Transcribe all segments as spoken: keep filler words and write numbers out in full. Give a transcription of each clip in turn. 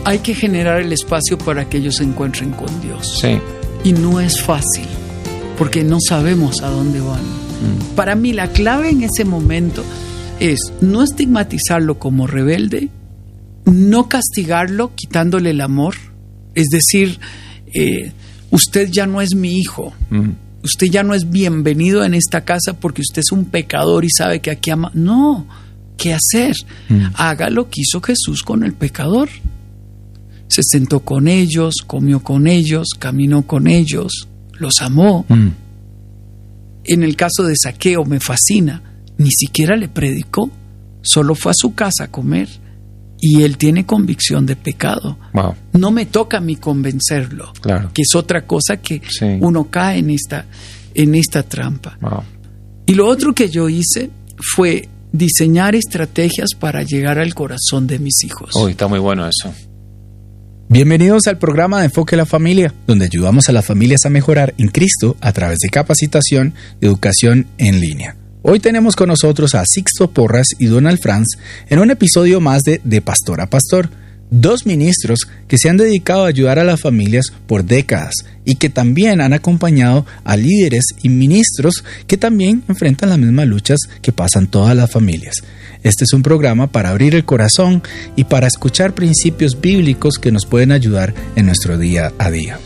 hay que generar el espacio para que ellos se encuentren con Dios. Sí. Y no es fácil, porque no sabemos a dónde van. Mm. Para mí la clave en ese momento es no estigmatizarlo como rebelde, no castigarlo quitándole el amor, es decir, eh, usted ya no es mi hijo, mm. usted ya no es bienvenido en esta casa porque usted es un pecador y sabe que aquí ama. No, ¿qué hacer? Mm. Haga lo que hizo Jesús con el pecador. Se sentó con ellos, comió con ellos, caminó con ellos, los amó. Mm. En el caso de Zaqueo me fascina, ni siquiera le predicó, solo fue a su casa a comer y él tiene convicción de pecado. Wow. No me toca a mí convencerlo, claro. que es otra cosa que sí. uno cae en esta, en esta trampa. Wow. Y lo otro que yo hice fue diseñar estrategias para llegar al corazón de mis hijos. Uy, está muy bueno eso. Bienvenidos al programa de Enfoque a la Familia, donde ayudamos a las familias a mejorar en Cristo a través de capacitación y educación en línea. Hoy tenemos con nosotros a Sixto Porras y Donald Franz en un episodio más de De Pastor a Pastor, dos ministros que se han dedicado a ayudar a las familias por décadas y que también han acompañado a líderes y ministros que también enfrentan las mismas luchas que pasan todas las familias. Este es un programa para abrir el corazón y para escuchar principios bíblicos que nos pueden ayudar en nuestro día a día.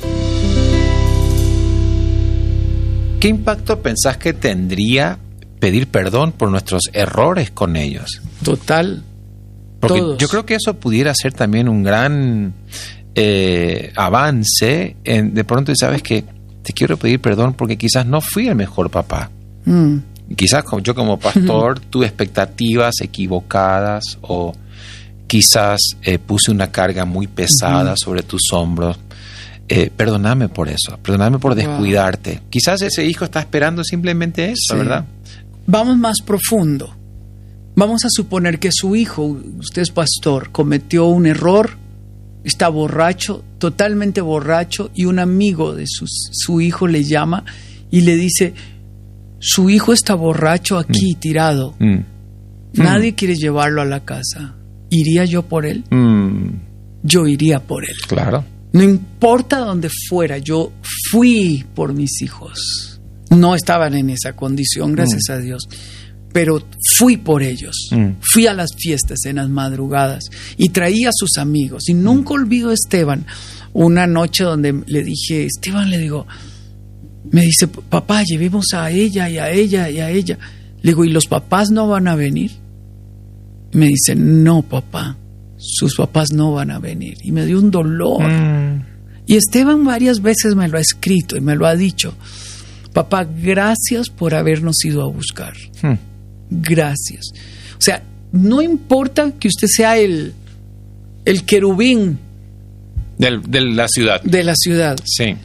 ¿Qué impacto pensás que tendría pedir perdón por nuestros errores con ellos? Total. Porque Todos. Yo creo que eso pudiera ser también un gran eh, avance. En, de pronto, sabes que te quiero pedir perdón porque quizás no fui el mejor papá. Mm. Quizás yo como pastor tuve expectativas equivocadas o quizás eh, puse una carga muy pesada uh-huh. sobre tus hombros. Eh, perdóname por eso, perdóname por descuidarte. Wow. Quizás ese hijo está esperando simplemente eso, sí. ¿verdad? Vamos más profundo. Vamos a suponer que su hijo, usted es pastor, cometió un error, está borracho, totalmente borracho, y un amigo de su, su hijo le llama y le dice: su hijo está borracho aquí, mm. tirado. Mm. Nadie mm. quiere llevarlo a la casa. ¿Iría yo por él? Mm. Yo iría por él. Claro. No importa dónde fuera, yo fui por mis hijos. No estaban en esa condición, gracias mm. a Dios. Pero fui por ellos. Mm. Fui a las fiestas en las madrugadas y traía a sus amigos. Y nunca mm. olvido a Esteban, una noche donde le dije, Esteban, le digo... Me dice, papá, llevemos a ella y a ella y a ella. Le digo, ¿y los papás no van a venir? Me dice, no, papá, sus papás no van a venir. Y me dio un dolor. Mm. Y Esteban varias veces me lo ha escrito y me lo ha dicho. Papá, gracias por habernos ido a buscar. Mm. Gracias. O sea, no importa que usted sea el, el querubín. Del, de la ciudad. De la ciudad. Sí.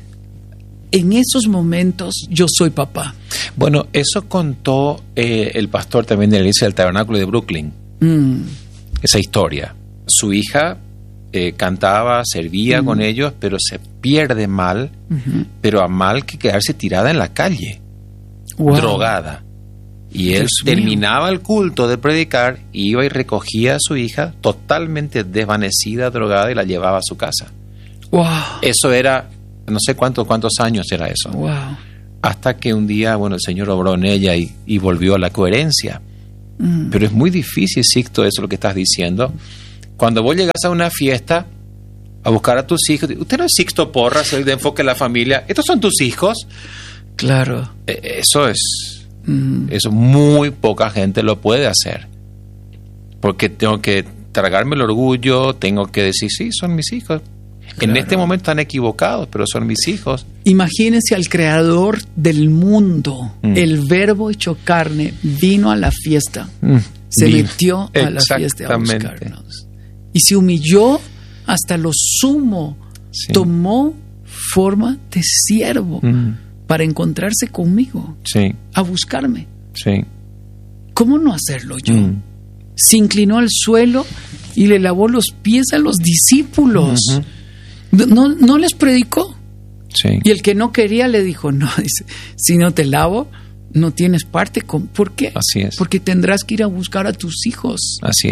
En esos momentos yo soy papá. Bueno, eso contó eh, el pastor también de la iglesia del Tabernáculo de Brooklyn. Mm. Esa historia. Su hija eh, cantaba, servía mm. con ellos, pero se pierde mal, uh-huh. pero a mal que quedarse tirada en la calle, wow. drogada. Y él Dios terminaba mío. el culto de predicar, iba y recogía a su hija totalmente desvanecida, drogada, y la llevaba a su casa. Wow. Eso era... No sé cuántos cuántos años era eso. Wow. Hasta que un día, bueno, el Señor obró en ella y, y volvió a la coherencia. Mm. Pero es muy difícil, Sixto, eso lo que estás diciendo. Cuando vos llegas a una fiesta a buscar a tus hijos, usted no es Sixto Porras, el de Enfoque en la Familia. ¿Estos son tus hijos? Claro. Eh, eso es... Mm. Eso muy poca gente lo puede hacer. Porque tengo que tragarme el orgullo, tengo que decir, sí, son mis hijos. Claro. En este momento están equivocados, pero son mis hijos. Imagínense al creador del mundo, mm. el verbo hecho carne, vino a la fiesta, mm. se Bien. metió a la fiesta a buscarnos. Y se humilló hasta lo sumo, sí. tomó forma de siervo mm. para encontrarse conmigo, sí. a buscarme. Sí. ¿Cómo no hacerlo yo? Mm. Se inclinó al suelo y le lavó los pies a los discípulos. Uh-huh. ¿No, no les predicó? Sí. Y el que no quería le dijo, no, dice, si no te lavo, no tienes parte con... ¿Por qué? Así es. Porque tendrás que ir a buscar a tus hijos. Así es.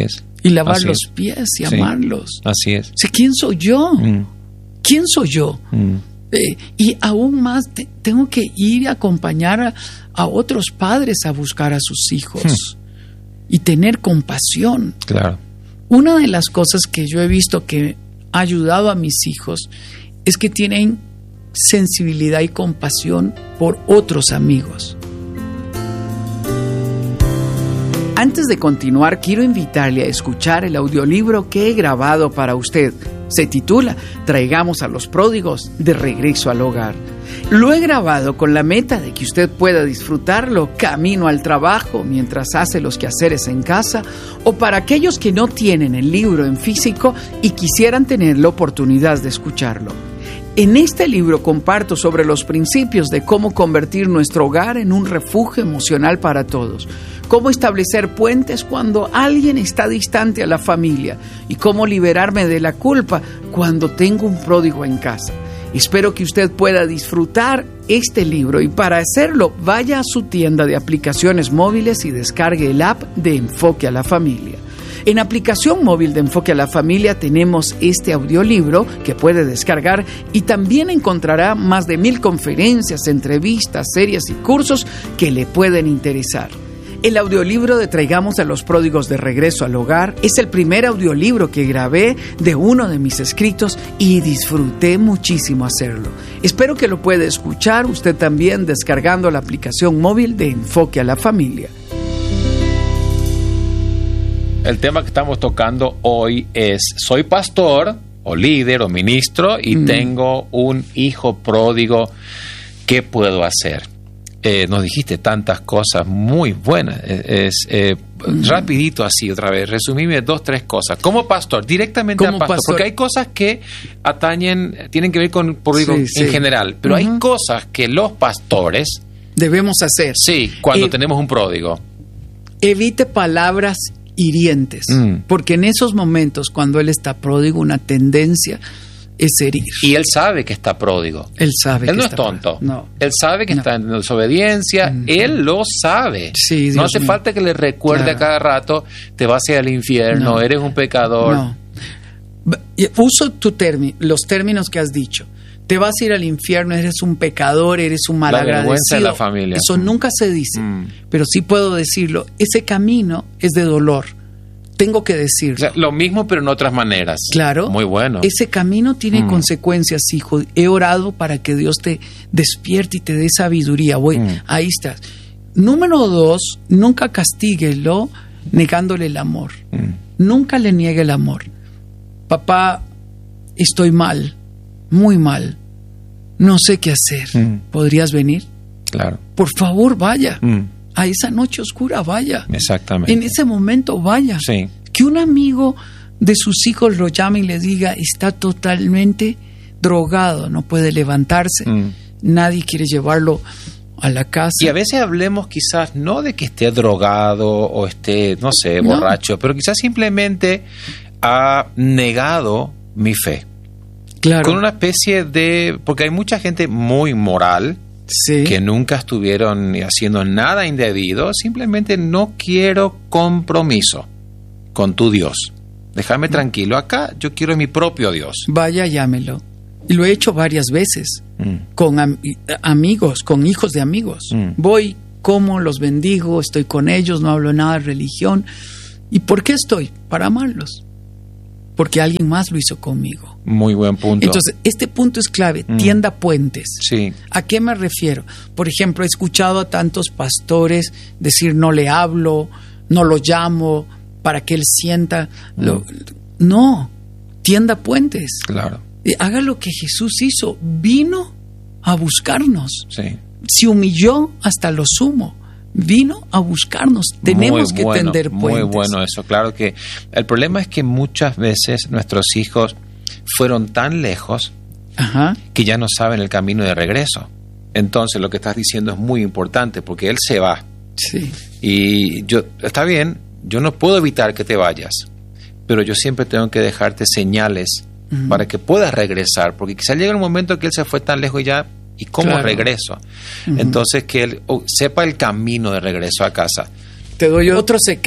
Y lavar Así los es. pies y Sí. amarlos. Así es. O sea, ¿quién soy yo? Mm. ¿Quién soy yo? Mm. Eh, y aún más, te- tengo que ir a acompañar a, a otros padres a buscar a sus hijos Hmm. y tener compasión. Claro. Una de las cosas que yo he visto que ha ayudado a mis hijos es que tienen sensibilidad y compasión por otros amigos. Antes de continuar, quiero invitarle a escuchar el audiolibro que he grabado para usted. Se titula Traigamos a los pródigos de regreso al hogar. Lo he grabado con la meta de que usted pueda disfrutarlo camino al trabajo, mientras hace los quehaceres en casa, o para aquellos que no tienen el libro en físico y quisieran tener la oportunidad de escucharlo. En este libro comparto sobre los principios de cómo convertir nuestro hogar en un refugio emocional para todos, cómo establecer puentes cuando alguien está distante a la familia y cómo liberarme de la culpa cuando tengo un pródigo en casa. Espero que usted pueda disfrutar este libro y para hacerlo vaya a su tienda de aplicaciones móviles y descargue el app de Enfoque a la Familia. En aplicación móvil de Enfoque a la Familia tenemos este audiolibro que puede descargar y también encontrará más de mil conferencias, entrevistas, series y cursos que le pueden interesar. El audiolibro de Traigamos a los pródigos de regreso al hogar es el primer audiolibro que grabé de uno de mis escritos y disfruté muchísimo hacerlo. Espero que lo pueda escuchar usted también descargando la aplicación móvil de Enfoque a la Familia. El tema que estamos tocando hoy es: soy pastor o líder o ministro y mm. tengo un hijo pródigo. ¿Qué puedo hacer? Eh, nos dijiste tantas cosas muy buenas. Es eh, mm. rapidito así otra vez. Resumime dos, tres cosas. Como pastor, directamente Como a pastor, pastor. porque hay cosas que atañen, tienen que ver con pródigo Sí, en sí. general, pero uh-huh. hay cosas que los pastores debemos hacer. Sí, cuando eh, tenemos un pródigo. Evite palabras hirientes, mm. porque en esos momentos cuando él está pródigo, una tendencia es herir. Y él sabe que está pródigo. Él sabe él que no está es tonto. No. Él sabe que no. está en desobediencia. Mm. Él lo sabe. Sí, Dios no hace mío. falta que le recuerde claro. a cada rato: te vas a ir al infierno, no. eres un pecador. No. Uso tu termi- los términos que has dicho. Te vas a ir al infierno, eres un pecador, eres un malagradecido. La vergüenza de la familia. Eso mm. nunca se dice, mm. pero sí puedo decirlo. Ese camino es de dolor. Tengo que decirlo. O sea, lo mismo, pero en otras maneras. Claro. Muy bueno. Ese camino tiene mm. consecuencias, hijo. He orado para que Dios te despierte y te dé sabiduría. Voy, mm. ahí estás. Número dos, nunca castíguelo negándole el amor. Mm. Nunca le niegue el amor. Papá, estoy mal, muy mal. No sé qué hacer. Mm. ¿Podrías venir? Claro. Por favor, vaya. Mm. A esa noche oscura, vaya. Exactamente. En ese momento, vaya. Sí. Que un amigo de sus hijos lo llame y le diga: está totalmente drogado, no puede levantarse, mm. nadie quiere llevarlo a la casa. Y a veces hablemos quizás no de que esté drogado o esté, no sé, No. borracho, pero quizás simplemente ha negado mi fe. Claro. Con una especie de... Porque hay mucha gente muy moral, sí. que nunca estuvieron haciendo nada indebido, simplemente no quiero compromiso con tu Dios. Déjame tranquilo, acá yo quiero mi propio Dios. Vaya, llámelo. Y lo he hecho varias veces, Mm. con am- amigos, con hijos de amigos. Mm. Voy, como, los bendigo, estoy con ellos, no hablo nada de religión. ¿Y por qué estoy? Para amarlos. Porque alguien más lo hizo conmigo. Muy buen punto. Entonces, este punto es clave, Mm. tienda puentes. Sí. ¿A qué me refiero? Por ejemplo, he escuchado a tantos pastores decir: no le hablo, no lo llamo, para que él sienta. Mm. Lo... No, tienda puentes. Claro. Eh, Haga lo que Jesús hizo, vino a buscarnos. Sí. Se humilló hasta lo sumo, vino a buscarnos. Tenemos Muy que bueno, tender puentes. Muy bueno eso. Claro que el problema es que muchas veces nuestros hijos fueron tan lejos Ajá. que ya no saben el camino de regreso. Entonces lo que estás diciendo es muy importante, porque él se va. Sí. Y yo, está bien, yo no puedo evitar que te vayas, pero yo siempre tengo que dejarte señales uh-huh. para que puedas regresar, porque quizá llega el momento que él se fue tan lejos y ya, ¿y cómo Claro. regreso? Uh-huh. Entonces que él oh, sepa el camino de regreso a casa. Te doy otro secreto.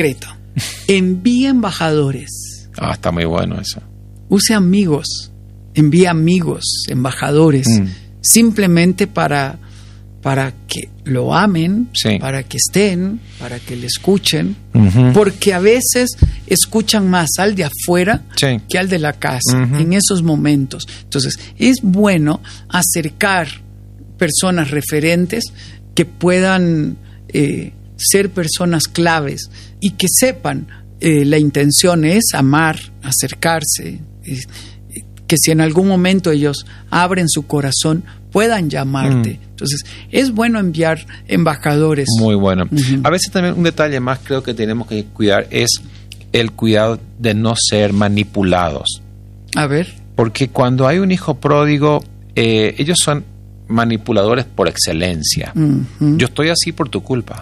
envíe embajadores. Ah, está muy bueno eso. Use amigos, envíe amigos, embajadores, mm. simplemente para, para que lo amen, sí. para que estén, para que le escuchen, uh-huh. porque a veces escuchan más al de afuera sí. que al de la casa, uh-huh. en esos momentos. Entonces, es bueno acercar personas referentes que puedan eh, ser personas claves y que sepan eh, la intención es amar, acercarse, eh, que si en algún momento ellos abren su corazón puedan llamarte. Mm. Entonces, es bueno enviar embajadores. Muy bueno. Uh-huh. A veces también un detalle más creo que tenemos que cuidar es el cuidado de no ser manipulados. A ver. Porque cuando hay un hijo pródigo, eh, ellos son manipuladores por excelencia. Uh-huh. Yo estoy así por tu culpa.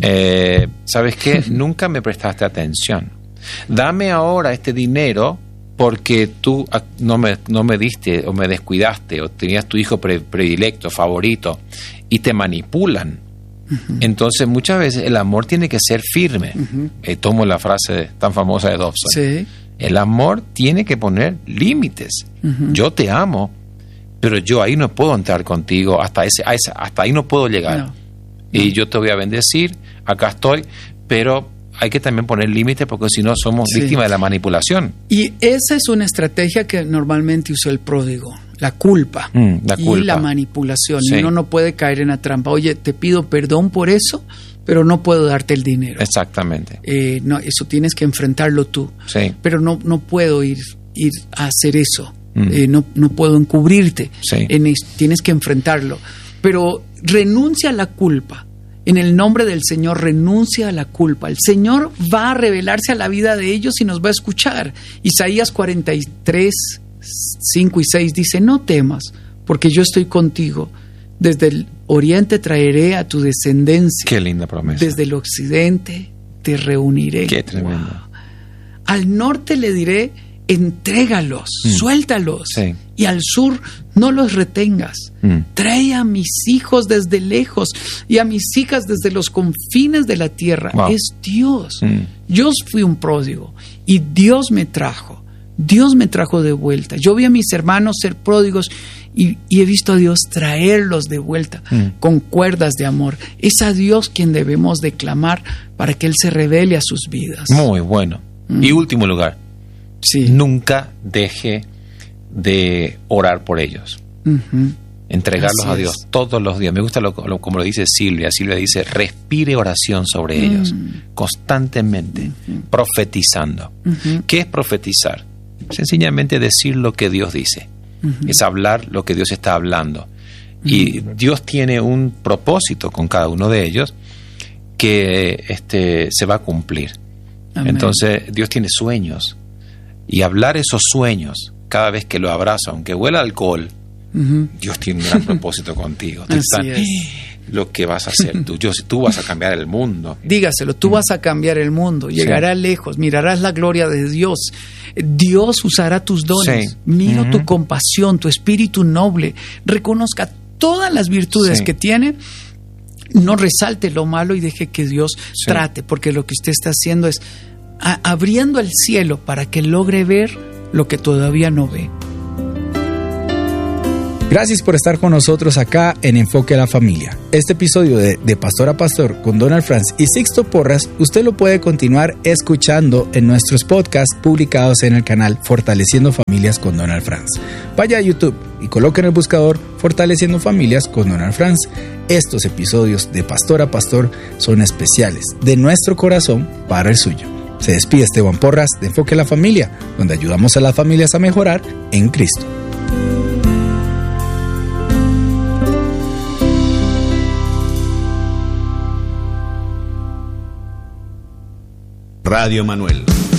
Eh, ¿Sabes qué? Nunca me prestaste atención. Dame ahora este dinero porque tú no me, no me diste o me descuidaste o tenías tu hijo pre, predilecto, favorito, y te manipulan. Uh-huh. Entonces muchas veces el amor tiene que ser firme. Uh-huh. Eh, tomo la frase tan famosa de Dobson. Sí. El amor tiene que poner límites. Uh-huh. Yo te amo, pero yo ahí no puedo entrar contigo, hasta, ese, a esa, hasta ahí no puedo llegar. No. Y yo te voy a bendecir, acá estoy, pero hay que también poner límites porque si no somos sí. víctimas de la manipulación. Y esa es una estrategia que normalmente usa el pródigo, la culpa, mm, la culpa. y la manipulación. Sí. Y uno no puede caer en la trampa. Oye, te pido perdón por eso, pero no puedo darte el dinero. Exactamente. Eh, no, eso tienes que enfrentarlo tú. Sí. Pero no, no puedo ir, ir a hacer eso. Mm. Eh, no, no puedo encubrirte. Sí. En es, tienes que enfrentarlo. Pero renuncia a la culpa. En el nombre del Señor, renuncia a la culpa. El Señor va a revelarse a la vida de ellos y nos va a escuchar. Isaías cuarenta y tres, cinco y seis dice, no temas, porque yo estoy contigo. Desde el oriente traeré a tu descendencia. Qué linda promesa. Desde el occidente te reuniré. Qué tremendo. Wow. Al norte le diré, entrégalos, mm. suéltalos. Sí. Y al sur, no los retengas. Mm. Trae a mis hijos desde lejos y a mis hijas desde los confines de la tierra. Wow. Es Dios. Mm. Yo fui un pródigo y Dios me trajo. Dios me trajo de vuelta. Yo vi a mis hermanos ser pródigos y, y he visto a Dios traerlos de vuelta mm. con cuerdas de amor. Es a Dios quien debemos de clamar para que Él se revele a sus vidas. Muy bueno. Mm. Y último lugar. Sí. Nunca deje de orar por ellos. Uh-huh. Entregarlos Así a Dios es. todos los días. Me gusta lo, lo, como lo dice Silvia. Silvia dice, respire oración sobre uh-huh. ellos constantemente, uh-huh. profetizando. Uh-huh. ¿Qué es profetizar? Sencillamente decir lo que Dios dice. Uh-huh. Es hablar lo que Dios está hablando. Uh-huh. Y Dios tiene un propósito con cada uno de ellos que este, se va a cumplir. Amén. Entonces Dios tiene sueños. Y hablar esos sueños cada vez que lo abrazo, aunque huela alcohol, uh-huh. Dios tiene un gran propósito contigo. Tú estás, lo que vas a hacer tú, yo, tú vas a cambiar el mundo. Dígaselo, tú uh-huh. vas a cambiar el mundo, llegarás sí. lejos, mirarás la gloria de Dios. Dios usará tus dones. Sí. Mira uh-huh. tu compasión, tu espíritu noble. Reconozca todas las virtudes sí. que tiene. No resalte lo malo y deje que Dios sí. trate, porque lo que usted está haciendo es a, abriendo el cielo para que logre ver lo que todavía no ve. Gracias por estar con nosotros acá en Enfoque a la Familia. Este episodio de, de Pastor a Pastor con Donald Franz y Sixto Porras, usted lo puede continuar escuchando en nuestros podcasts publicados en el canal Fortaleciendo Familias con Donald Franz. Vaya a YouTube y coloque en el buscador Fortaleciendo Familias con Donald Franz. Estos episodios de Pastor a Pastor son especiales de nuestro corazón para el suyo. Se despide Esteban Porras de Enfoque a la Familia, donde ayudamos a las familias a mejorar en Cristo. Radio Manuel.